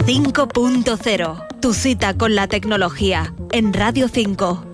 5.0, tu cita con la tecnología, en Radio 5.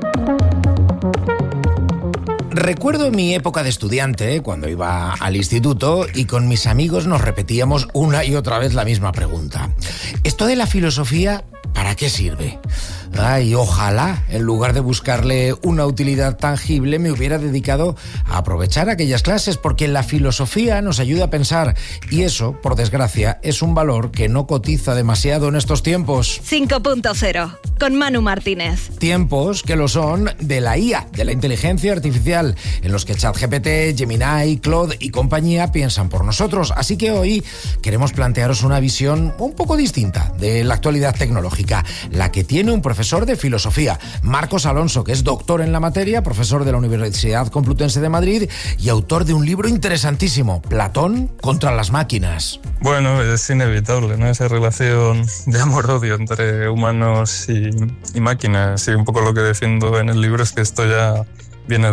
Recuerdo mi época de estudiante, cuando iba al instituto, y con mis amigos nos repetíamos una y otra vez la misma pregunta. ¿Esto de la filosofía, para qué sirve? Ay, ojalá, en lugar de buscarle una utilidad tangible, me hubiera dedicado a aprovechar aquellas clases, porque la filosofía nos ayuda a pensar, y eso, por desgracia, es un valor que no cotiza demasiado en estos tiempos. 5.0, con Manu Martínez. Tiempos que lo son de la IA, de la inteligencia artificial, en los que ChatGPT, Gemini, Claude y compañía piensan por nosotros. Así que hoy queremos plantearos una visión un poco distinta de la actualidad tecnológica, la que tiene un profesor de filosofía, Marcos Alonso, que es doctor en la materia, profesor de la Universidad Complutense de Madrid y autor de un libro interesantísimo, Platón contra las máquinas. Bueno, es inevitable, ¿no? Esa relación de amor-odio entre humanos y máquinas. Y un poco lo que defiendo en el libro es que esto ya viene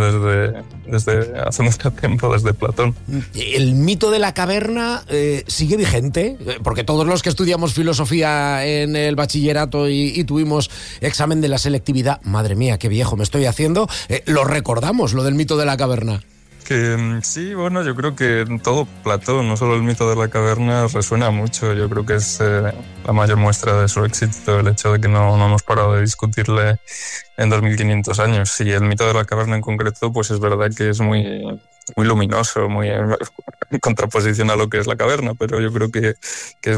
desde hace mucho tiempo, desde Platón. El mito de la caverna sigue vigente, porque todos los que estudiamos filosofía en el bachillerato y tuvimos examen de la selectividad, madre mía, qué viejo me estoy haciendo, lo recordamos, lo del mito de la caverna. Que sí, bueno, yo creo que todo Platón, no solo el mito de la caverna, resuena mucho. Yo creo que es la mayor muestra de su éxito, el hecho de que no hemos parado de discutirle en 2500 años. Y el mito de la caverna en concreto, pues es verdad que es muy luminoso, muy en contraposición a lo que es la caverna, pero yo creo que es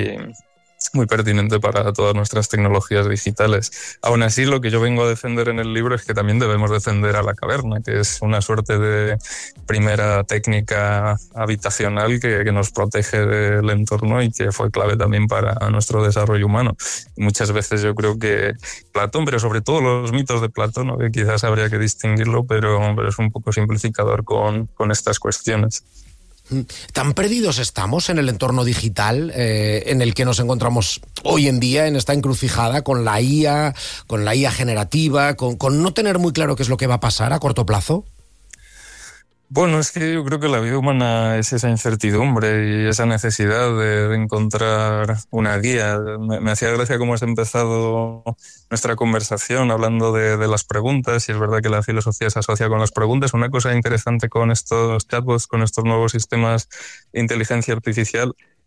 muy pertinente para todas nuestras tecnologías digitales. Aún así, lo que yo vengo a defender en el libro es que también debemos defender a la caverna, que es una suerte de primera técnica habitacional que nos protege del entorno y que fue clave también para nuestro desarrollo humano. Muchas veces yo creo que Platón, pero sobre todo los mitos de Platón, ¿no? Que quizás habría que distinguirlo, pero es un poco simplificador con estas cuestiones. ¿Tan perdidos estamos en el entorno digital en el que nos encontramos hoy en día, en esta encrucijada con la IA generativa, con no tener muy claro qué es lo que va a pasar a corto plazo? Bueno, es que yo creo que la vida humana es esa incertidumbre y esa necesidad de encontrar una guía. Me hacía gracia cómo has empezado nuestra conversación hablando de las preguntas, y es verdad que la filosofía se asocia con las preguntas. Una cosa interesante con estos chatbots, con estos nuevos sistemas de inteligencia artificial,